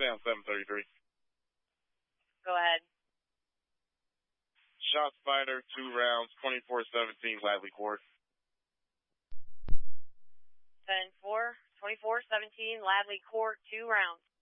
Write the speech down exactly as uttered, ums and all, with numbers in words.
stay on seven thirty-three. Go ahead. Shots fired, two rounds, twenty-four seventeen, Ladley Court. ten four, twenty-four seventeen, Ladley Court, two rounds.